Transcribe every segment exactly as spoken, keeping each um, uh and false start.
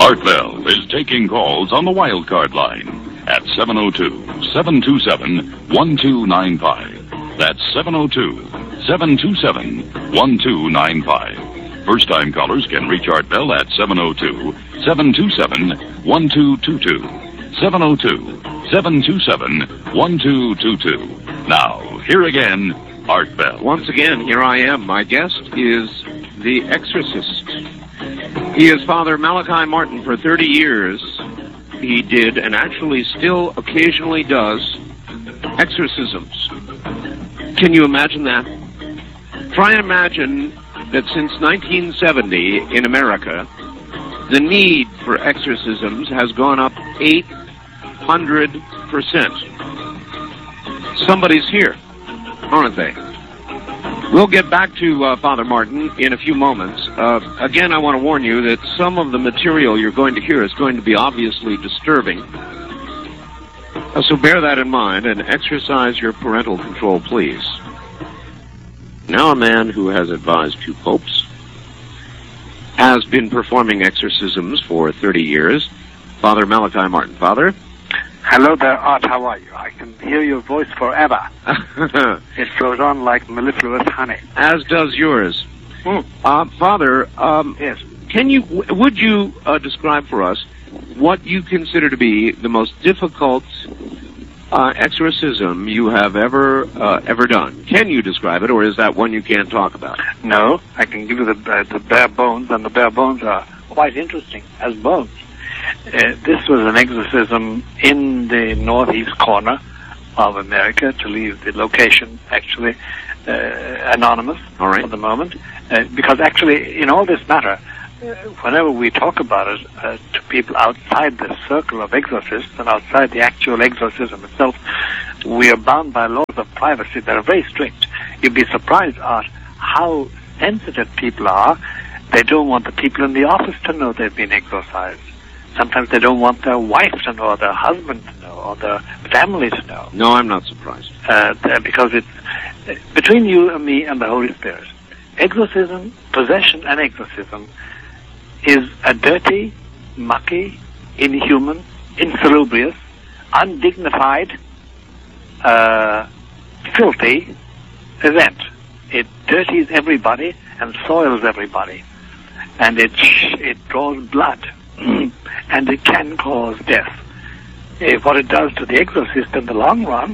Art Bell is taking calls on the wildcard line at seven oh two, seven two seven, one two nine five. That's seven oh two, seven two seven, one two nine five. First-time callers can reach Art Bell at seven oh two, seven two seven, one two two two. seven oh two, seven two seven, one two two two. Now, here again, Art Bell. Once again, here I am. My guest is The Exorcist. He is Father Malachi Martin. For thirty years, he did, and actually still occasionally does, exorcisms. Can you imagine that? Try and imagine that since nineteen seventy in America, the need for exorcisms has gone up eight hundred percent. Somebody's here, aren't they? We'll get back to uh, Father Martin in a few moments. Uh, again, I want to warn you that some of the material you're going to hear is going to be obviously disturbing. Uh, so bear that in mind and exercise your parental control, please. Now a man who has advised two popes, has been performing exorcisms for thirty years, Father Malachi Martin. Father? Hello there, Art. How are you? I can hear your voice forever. It flows on like mellifluous honey. As does yours. Hmm. Uh, Father, um, yes. Can you, w- would you uh, describe for us what you consider to be the most difficult uh, exorcism you have ever uh, ever done? Can you describe it, or is that one you can't talk about? No, I can give you the, uh, the bare bones, and the bare bones are quite interesting as bones. Uh, this was an exorcism in the northeast corner of America, to leave the location actually uh, anonymous all right. for the moment, uh, because actually in all this matter, uh, whenever we talk about it uh, to people outside the circle of exorcists and outside the actual exorcism itself, we are bound by laws of privacy that are very strict. You'd be surprised, Art, how sensitive people are. They don't want the people in the office to know they've been exorcised. Sometimes they don't want their wife to know, or their husband to know, or their family to know. No, I'm not surprised. Uh, because it's uh, between you and me and the Holy Spirit. Exorcism, possession and exorcism, is a dirty, mucky, inhuman, insalubrious, undignified, uh, filthy event. It dirties everybody and soils everybody. And it, it draws blood. And it can cause death. Uh, what it does to the exorcist in the long run,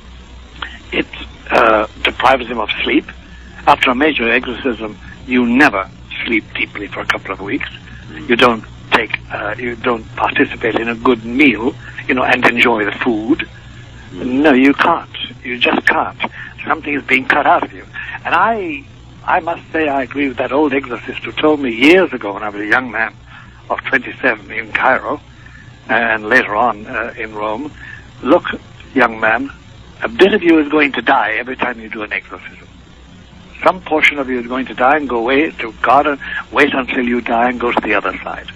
it uh, deprives him of sleep. After a major exorcism, you never sleep deeply for a couple of weeks. You don't take, uh, you don't participate in a good meal, you know, and enjoy the food. No, you can't. You just can't. Something is being cut out of you. And I, I must say, I agree with that old exorcist who told me years ago when I was a young man of twenty-seven in Cairo, and later on uh, in Rome, look, young man, a bit of you is going to die every time you do an exorcism. Some portion of you is going to die and go away to God and wait until you die and go to the other side.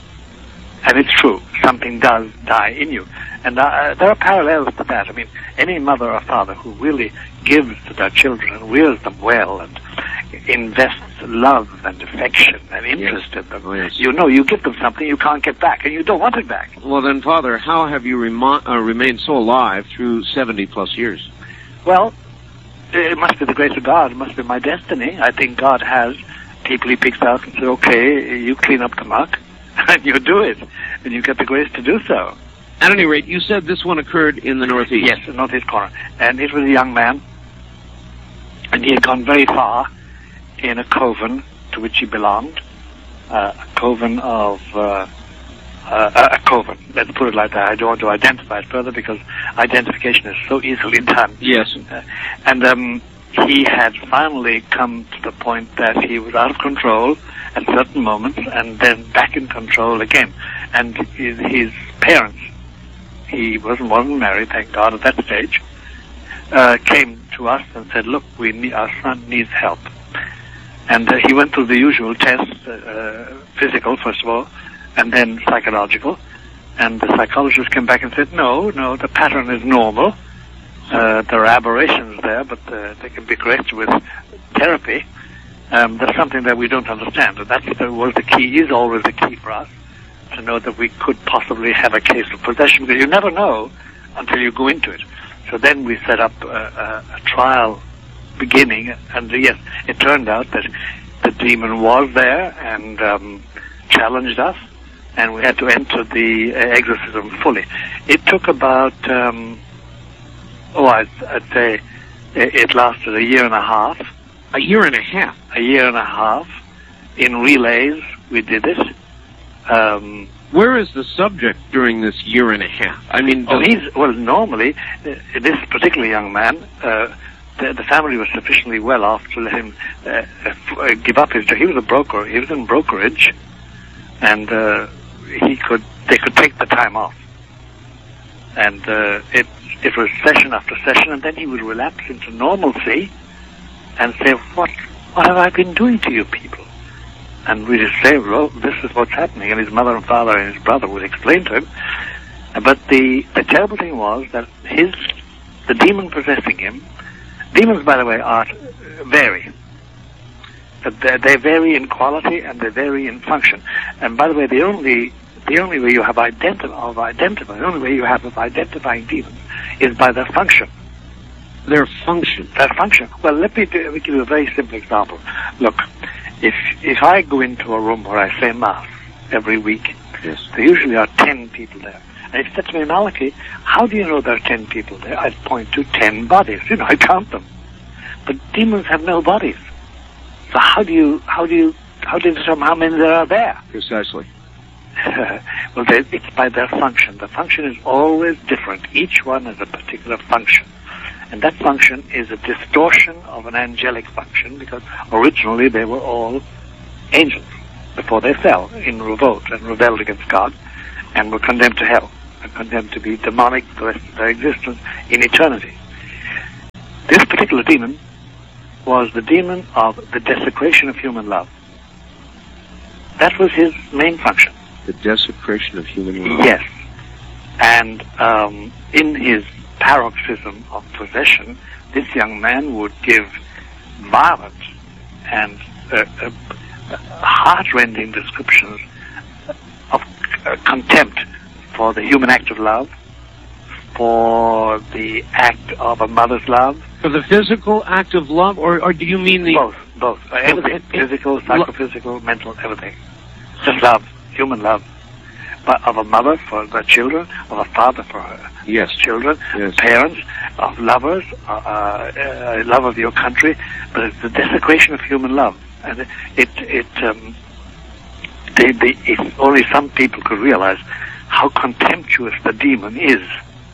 And it's true, something does die in you. And uh, there are parallels to that. I mean, any mother or father who really gives to their children and rears them well and invests love and affection and interest yes. in them, oh, yes. you know, you give them something you can't get back, and you don't want it back. Well then, Father, how have you remo- uh, remained so alive through seventy plus years? Well, it must be the grace of God. It must be my destiny. I think God has people he picks out and says, okay, you clean up the muck, and you do it, and you get the grace to do so. At any rate, you said this one occurred in the Northeast. Yes, the Northeast corner. And it was a young man, and he had gone very far in a coven to which he belonged, uh, a coven of, uh, uh, a coven, let's put it like that. I don't want to identify it further because identification is so easily done. Yes. Uh, and um, he had finally come to the point that he was out of control at certain moments and then back in control again. And his, his parents, he wasn't, wasn't married, thank God, at that stage, uh, came to us and said, look, we need, our son needs help. And uh, he went through the usual tests, uh, physical, first of all, and then psychological. And the psychologist came back and said, no, no, the pattern is normal. Uh, there are aberrations there, but uh, they can be corrected with therapy. Um, there's something that we don't understand. And that's uh, was the key, is always the key for us, to know that we could possibly have a case of possession, because you never know until you go into it. So then we set up a, a, a trial beginning, and yes, it turned out that the demon was there and um, challenged us, and we had to enter the uh, exorcism fully. It took about, um, oh, I'd, I'd say it, it lasted a year and a half. A year and a half? A year and a half. In relays, we did it. Um, Where is the subject during this year and a half? I mean, oh, he's, well, normally, uh, this particular young man, uh, the, the family was sufficiently well off to let him uh, uh, give up his job. He was a broker. He was in brokerage, and uh, he could. They could take the time off, and uh, it it was session after session, and then he would relapse into normalcy, and say, "What what have I been doing to you people?" And we just say, "Well, this is what's happening." And his mother and father and his brother would explain to him. But the the terrible thing was that his the demon possessing him. Demons, by the way, are vary. They, they vary in quality and they vary in function. And by the way, the only the only way you have identi- of identifying, the only way you have of identifying demons is by their function. Their function. Their function. Well, let me, do, let me give you a very simple example. Look, if if I go into a room where I say mass every week, yes, there usually are ten people there. And if you said to me, Malachi, how do you know there are ten people there? I'd point to ten bodies. You know, I count them. But demons have no bodies. So how do you, how do you, how do you determine how many there are there? Precisely. Well, they, it's by their function. The function is always different. Each one has a particular function. And that function is a distortion of an angelic function, because originally they were all angels before they fell in revolt and rebelled against God and were condemned to hell. Condemned to be demonic the rest of their existence in eternity. This particular demon was the demon of the desecration of human love. That was his main function. The desecration of human love. Yes. And um, in his paroxysm of possession, this young man would give violent and uh, uh, heart-rending descriptions of uh, contempt for the human act of love, for the act of a mother's love. For the physical act of love, or, or do you mean the... Both, both. Uh, everything. Physical, psychophysical, mental, everything. Just love, human love. But of a mother for their children, of a father for her yes. children, yes. parents, of lovers, uh, uh, love of your country, but it's the desecration of human love. And it, it, it um, they, they, if only some people could realize how contemptuous the demon is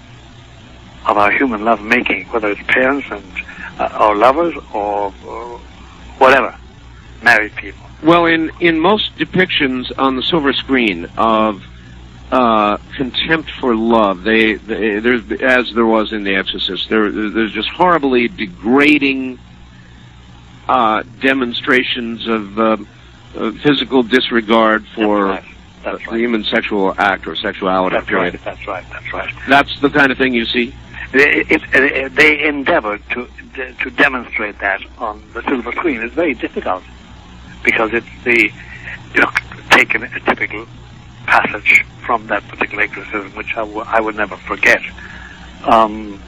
of our human love making, whether it's parents and uh, or lovers or, or whatever, married people. Well, in, in most depictions on the silver screen of uh, contempt for love, they, they there's as there was in The Exorcist, there there's just horribly degrading uh, demonstrations of uh, uh, physical disregard for. That's right. That's the right. human sexual act or sexuality. That's period. right. That's right. That's right. That's the kind of thing you see. It, it, it, they endeavored to to demonstrate that on the silver screen. It's very difficult because it's the you know taken a typical passage from that particular exorcism, which I, w- I would never forget. Um,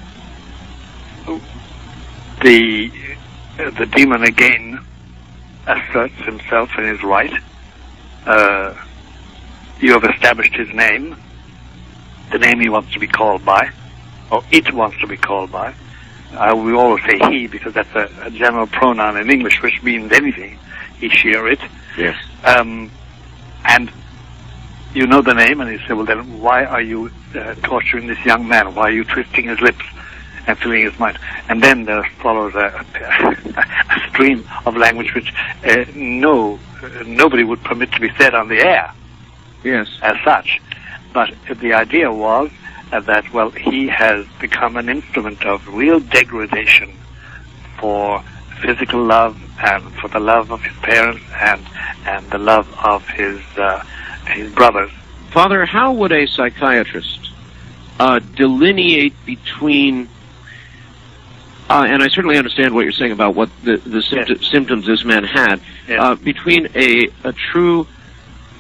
the the demon again asserts himself in his right. Uh, you have established his name, the name he wants to be called by, or it wants to be called by. Uh, we always say he because that's a, a general pronoun in English, which means anything. He, she, or it. Yes. Um, and you know the name, and you say, well, then why are you uh, torturing this young man? Why are you twisting his lips and filling his mind? And then there follows a, a, a stream of language which uh, no uh, nobody would permit to be said on the air. Yes. As such. But the idea was uh, that, well, he has become an instrument of real degradation for physical love and for the love of his parents and and the love of his uh, his brothers. Father, how would a psychiatrist uh, delineate between, uh, and I certainly understand what you're saying about what the, the symptom, yes. symptoms this man had, yes. uh, between a, a true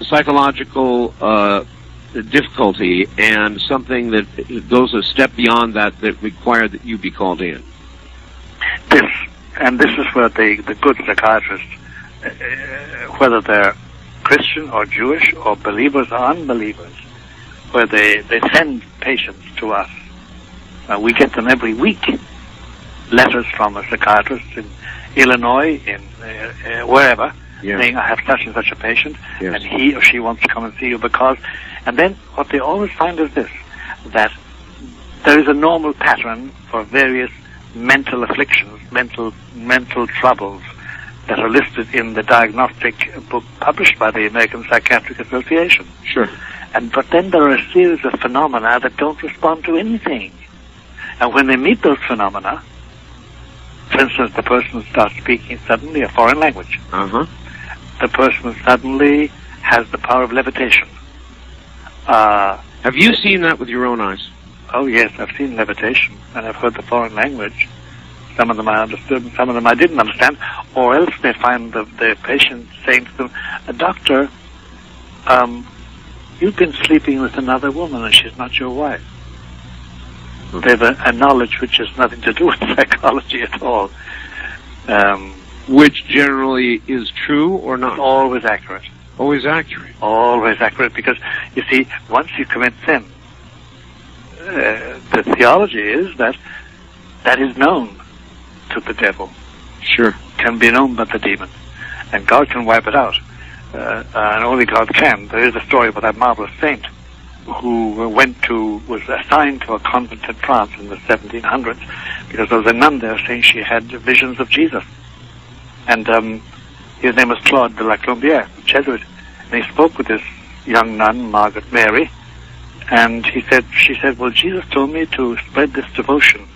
psychological uh, difficulty and something that goes a step beyond that that required that you be called in? This, and this is where the, the good psychiatrists, uh, whether they're Christian or Jewish or believers or unbelievers, where they, they send patients to us. Uh, we get them every week, letters from a psychiatrist in Illinois, in uh, uh, wherever, yeah. saying, I have such and such a patient, yes. and he or she wants to come and see you because... And then what they always find is this, that there is a normal pattern for various mental afflictions, mental mental troubles that are listed in the diagnostic book published by the American Psychiatric Association. Sure. And but then there are a series of phenomena that don't respond to anything. And when they meet those phenomena, for instance, the person starts speaking suddenly a foreign language. Uh-huh. The person suddenly has the power of levitation. Uh, Have you seen that with your own eyes? Oh, yes, I've seen levitation, and I've heard the foreign language. Some of them I understood, and some of them I didn't understand. Or else they find the, the patient saying to them, Doctor, um, you've been sleeping with another woman, and she's not your wife. Mm-hmm. They have a, a knowledge which has nothing to do with psychology at all. Um, which generally is true or not? Always accurate. Always accurate. Always accurate, because, you see, once you commit sin, uh, the theology is that that is known to the devil. Sure. Can be known by the demon. And God can wipe it out. Uh, and only God can. There is a story about that marvelous saint who went to, was assigned to a convent in France in the seventeen hundreds, because there was a nun there saying she had visions of Jesus. And um, his name was Claude de la Colombière, Jesuit. And he spoke with this young nun, Margaret Mary, and he said, she said, well, Jesus told me to spread this devotion